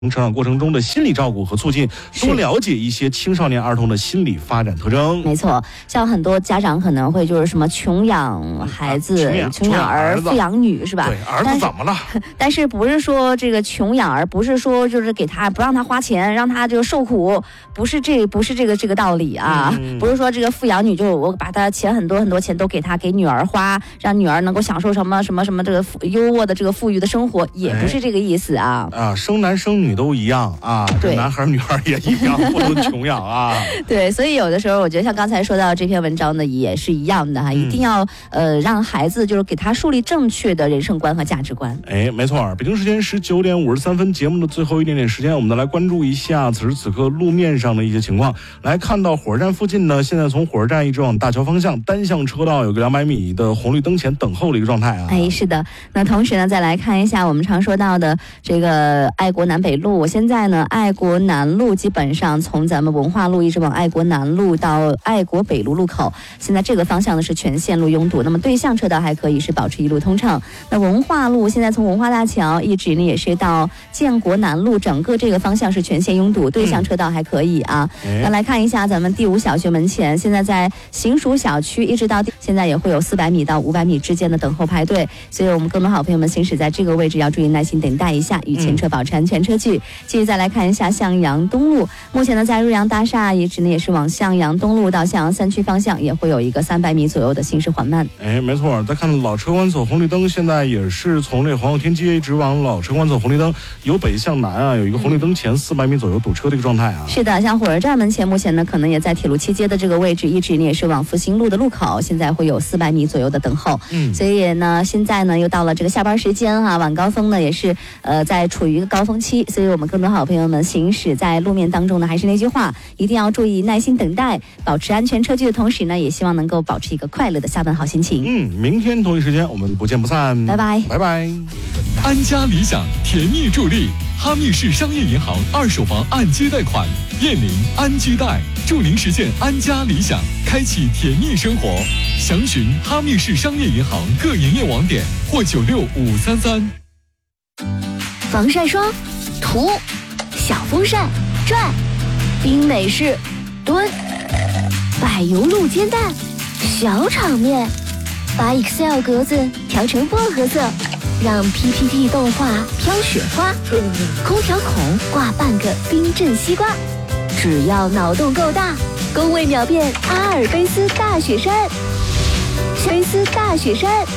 成长过程中的心理照顾和促进，多了解一些青少年儿童的心理发展特征。 没错，像很多家长可能会就是什么穷养孩子、穷养儿、富养女，是吧？ 对，儿子怎么了？ 但是不是说这个穷养儿，不是说就是给他不让他花钱，让他这个受苦，不是这个道理啊。不是说这个富养女就我把他钱很多钱都给女儿花，让女儿能够享受什么这个优渥的这个富裕的生活，也不是这个意思啊。 生男生女都一样啊，对，男孩女孩也一样，不能穷养啊。 对，所以有的时候我觉得像刚才说到这篇文章呢，也是一样的哈，一定要让孩子就是给他树立正确的人生观和价值观。 没错，北京时间19点53分，节目的最后一点点时间，我们再来关注一下此时此刻路面上的一些情况。来看到火车站附近呢，现在从火车站一直往大桥方向，单向车道有个200米的红绿灯前等候的一个状态啊。 是的。那同时呢，再来看一下我们常说到的这个爱国南北路。现在呢，爱国南路基本上从咱们文化路一直往爱国南路到爱国北路路口，现在这个方向呢是全线路拥堵，那么对向车道还可以是保持一路通畅。那文化路现在从文化大桥一直呢也是到建国南路，整个这个方向是全线拥堵，对向车道还可以啊。那来看一下咱们第5小学门前，现在在行署小区一直到现在也会有400米到500米之间的等候排队，所以我们更多好朋友们行驶在这个位置要注意耐心等待一下，与前车保持安全车距。继续再来看一下向阳东路，目前呢在瑞阳大厦一直呢也是往向阳东路到向阳3区方向也会有一个300米左右的行驶缓慢。 没错，再看老车关所红绿灯，现在也是从这黄后天街一直往老车关所红绿灯由北向南啊，有一个红绿灯前400米左右堵车的一个状态啊。 是的，像火车站门前目前呢可能也在铁路7街的这个位置一直呢也是往复兴路的路口，现在会有400米左右的等候。所以呢现在呢又到了这个下班时间哈，晚高峰呢也是在处于一个高峰期，所以我们更多好朋友们行驶在路面当中呢，还是那句话，一定要注意耐心等待，保持安全车距的同时呢，也希望能够保持一个快乐的下班好心情。 明天同一时间我们不见不散， 拜拜拜拜。 安家理想甜蜜助力，哈密市商业银行2手房按揭贷款，燕林安居贷，助您实现安家理想，开启甜蜜生活。详询哈密市商业银行各营业网点或96533。 防晒霜涂，小风扇转，冰美式蹲，柏油路煎蛋小场面，把 Excel 格子调成薄荷色，让 PPT 动画飘雪花，空调孔挂半个冰镇西瓜，只要脑洞够大，工位秒变阿尔卑斯大雪山，阿尔卑斯大雪山。